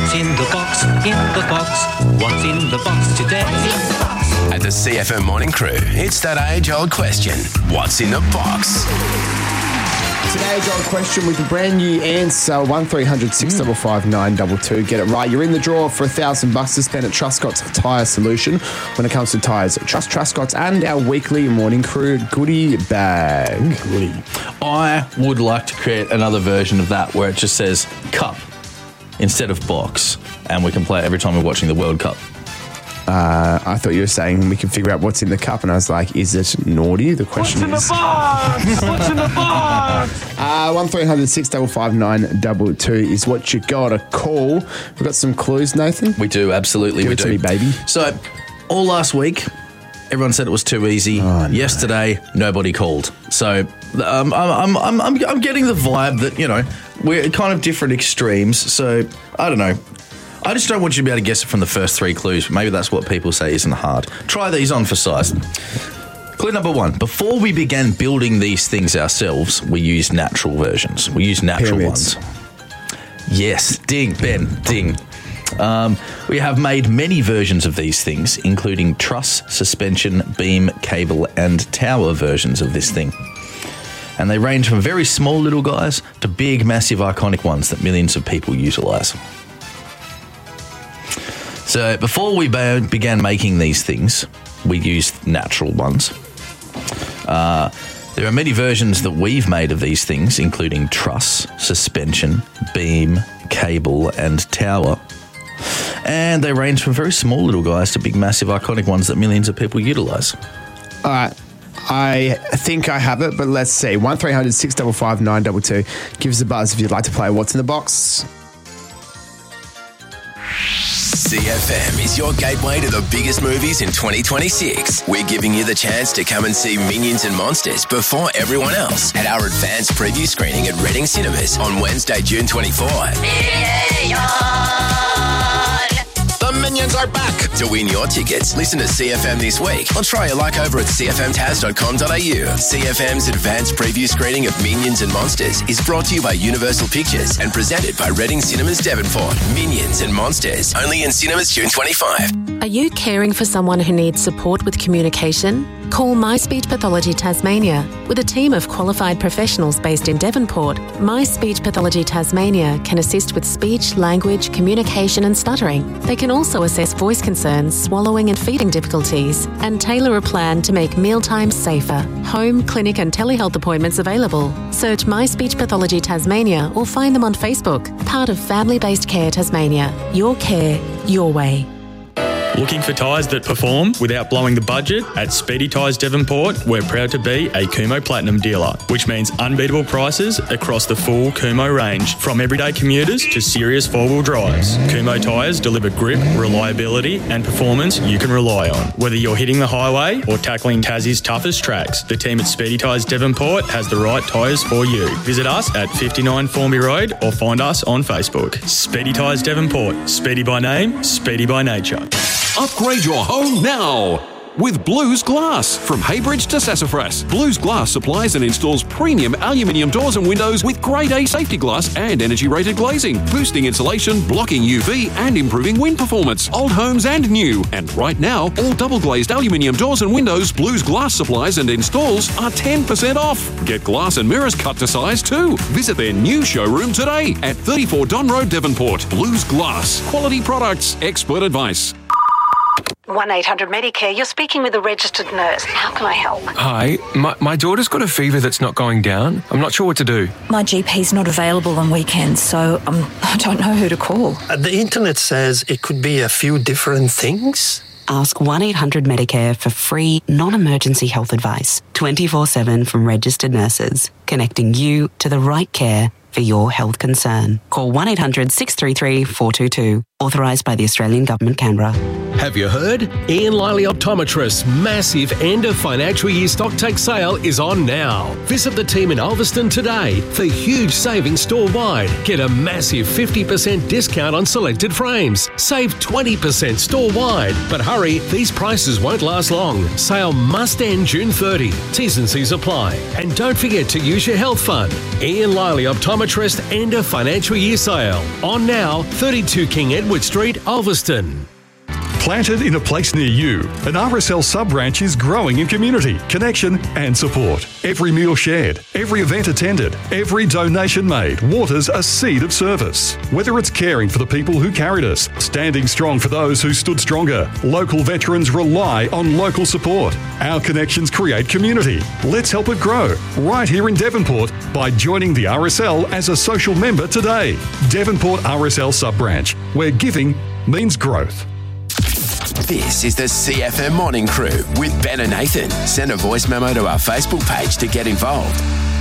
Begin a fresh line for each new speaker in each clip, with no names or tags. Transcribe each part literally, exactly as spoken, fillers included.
What's in the box? In the box. What's in the box today?
At the C F M Morning Crew, it's that age-old question. What's in the box?
Today's old question with a brand new answer, one three hundred six five five nine two two. Get it right. You're in the draw for a thousand bucks to spend at Truscott's Tyre Solution. When it comes to tyres, trust Truscott's and our weekly Morning Crew goodie bag. Goodie.
I would like to create another version of that where it just says cup instead of box, and we can play it every time we're watching the World Cup.
Uh, I thought you were saying we can figure out what's in the cup, and I was like, is it naughty? The question
What's
is...
in the box? What's in the box?
Uh, one three hundred six five five nine two two is what you got to call. We've got some clues, Nathan.
We do, absolutely.
Give
we
it to
do.
me, baby.
So, all last week, everyone said it was too easy.
Oh, no.
Yesterday, nobody called. So, um, I'm, I'm, I'm, I'm getting the vibe that, you know, we're kind of different extremes. So, I don't know. I just don't want you to be able to guess it from the first three clues. Maybe that's what people say isn't hard. Try these on for size. Clue number one. Before we began building these things ourselves, we used natural versions. We used natural
Pyramids.
ones. Yes. Ding, Ben. Ding. Um, we have made many versions of these things, including truss, suspension, beam, cable, and tower versions of this thing. And they range from very small little guys to big, massive, iconic ones that millions of people utilise. So before we be- began making these things, we used natural ones. Uh, there are many versions that we've made of these things, including truss, suspension, beam, cable, and tower. And they range from very small little guys to big, massive, iconic ones that millions of people utilise.
All right. I think I have it, but let's see. one three hundred six five five nine two two. Give us a buzz if you'd like to play What's in the Box.
C F M is your gateway to the biggest movies in twenty twenty-six. We're giving you the chance to come and see Minions and Monsters before everyone else at our advanced preview screening at Reading Cinemas on Wednesday, June twenty-fourth. The Minions are back! To win your tickets, listen to C F M this week or try your luck over at c f m taz dot com dot a u. C F M's advanced preview screening of Minions and Monsters is brought to you by Universal Pictures and presented by Reading Cinemas Devonport. Minions and Monsters, only in cinemas June twenty-fifth.
Are you caring for someone who needs support with communication? Call My Speech Pathology Tasmania. With a team of qualified professionals based in Devonport, My Speech Pathology Tasmania can assist with speech, language, communication and stuttering. They can also assess voice concerns, swallowing and feeding difficulties, and tailor a plan to make mealtimes safer. Home, clinic and telehealth appointments available. Search My Speech Pathology Tasmania or find them on Facebook. Part of Family Based Care Tasmania. Your care, your way.
Looking for tyres that perform without blowing the budget? At Speedy Tyres Devonport, we're proud to be a Kumho Platinum dealer, which means unbeatable prices across the full Kumho range, from everyday commuters to serious four-wheel drives. Kumho tyres deliver grip, reliability and performance you can rely on. Whether you're hitting the highway or tackling Tassie's toughest tracks, the team at Speedy Tyres Devonport has the right tyres for you. Visit us at fifty-nine Formby Road or find us on Facebook. Speedy Tyres Devonport. Speedy by name, speedy by nature.
Upgrade your home now with Blues Glass. From Haybridge to Sassafras, Blues Glass supplies and installs premium aluminium doors and windows with grade A safety glass and energy-rated glazing, boosting insulation, blocking U V and improving wind performance, old homes and new. And right now, all double-glazed aluminium doors and windows Blues Glass supplies and installs are ten percent off. Get glass and mirrors cut to size too. Visit their new showroom today at thirty-four Don Road, Devonport. Blues Glass. Quality products, expert advice.
one eight hundred Medicare, you're speaking with a registered nurse. How can I help?
Hi, my, my daughter's got a fever that's not going down. I'm not sure what to do.
My G P's not available on weekends, so um, I don't know who to call.
Uh, the internet says it could be a few different things.
Ask one eight hundred Medicare for free, non-emergency health advice. twenty-four seven from registered nurses, connecting you to the right care for your health concern. Call one eight hundred six three three four two two. Authorised by the Australian Government, Canberra.
Have you heard? Ian Liley Optometrist's massive end of financial year stock take sale is on now. Visit the team in Ulverston today for huge savings store-wide. Get a massive fifty percent discount on selected frames. Save twenty percent store-wide. But hurry, these prices won't last long. Sale must end June thirtieth. T's and C's apply. And don't forget to use your health fund. Ian Liley Optometrist optometrist and a financial year sale. On now, thirty-two King Edward Street, Ulverston.
Planted in a place near you, an R S L sub-branch is growing in community, connection and support. Every meal shared, every event attended, every donation made waters a seed of service. Whether it's caring for the people who carried us, standing strong for those who stood stronger, local veterans rely on local support. Our connections create community. Let's help it grow right here in Devonport by joining the R S L as a social member today. Devonport R S L sub-branch, where giving means growth.
This is the C F M Morning Crew with Ben and Nathan. Send a voice memo to our Facebook page to get involved.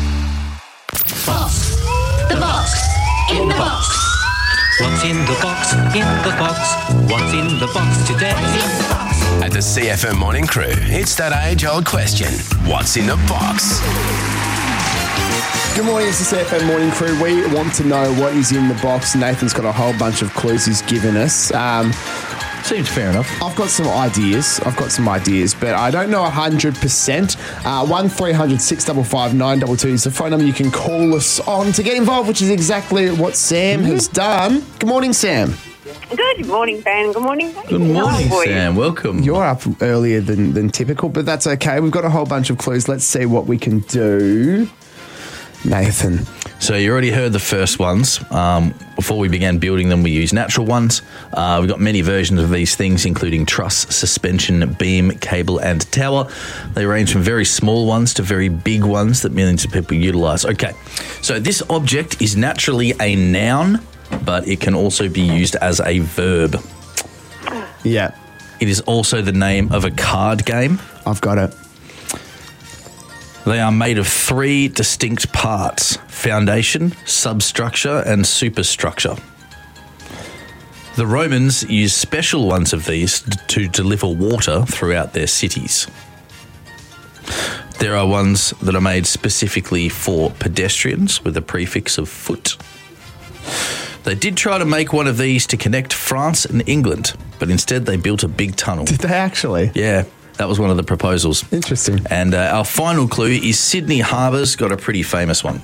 Box. The box. In the box. What's in the box? In the box. What's in the box today?
At the C F M Morning Crew, it's that age-old question. What's in the box?
Good morning, it's the C F M Morning Crew. We want to know what is in the box. Nathan's got a whole bunch of clues he's given us. Um,
Seems fair enough.
I've got some ideas. I've got some ideas, but I don't know one hundred percent. Uh, one three hundred six five five nine two two is the phone number you can call us on to get involved, which is exactly what Sam mm-hmm. has done. Good morning, Sam.
Good morning, Ben. Good morning, Ben.
Good morning, Sam. Welcome.
You're up earlier than, than typical, but that's okay. We've got a whole bunch of clues. Let's see what we can do. Nathan.
So you already heard the first ones. Um, before we began building them, we used natural ones. Uh, we've got many versions of these things, including truss, suspension, beam, cable and tower. They range from very small ones to very big ones that millions of people utilise. Okay, so this object is naturally a noun, but it can also be used as a verb.
Yeah.
It is also the name of a card game.
I've got it.
They are made of three distinct parts: foundation, substructure, and superstructure. The Romans used special ones of these to deliver water throughout their cities. There are ones that are made specifically for pedestrians with a prefix of foot. They did try to make one of these to connect France and England, but instead they built a big tunnel.
Did they actually?
Yeah. That was one of the proposals.
Interesting.
And uh, our final clue is Sydney Harbour's got a pretty famous one.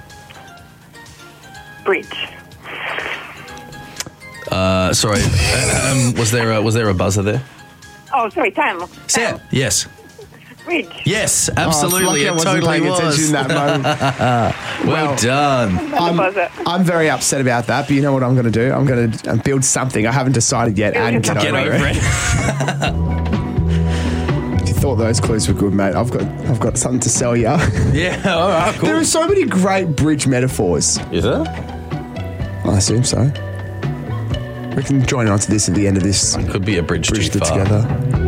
Bridge.
Uh, sorry, um, was there a, was there a buzzer there?
Oh, sorry, Tam.
Sam. Yes.
Bridge.
Yes, absolutely.
Oh,
it totally was.
In that moment.
well, well done.
I'm, I'm very upset about that, but you know what I'm going to do? I'm going to build something. I haven't decided yet, and get,
get over, over it.
it. Thought those clues were good, mate. I've got I've got something to sell you.
Yeah, all right, cool.
There are so many great bridge metaphors.
Is there?
I assume so. We can join on to this at the end of this.
It could be a bridge,
bridge
too far.
Together.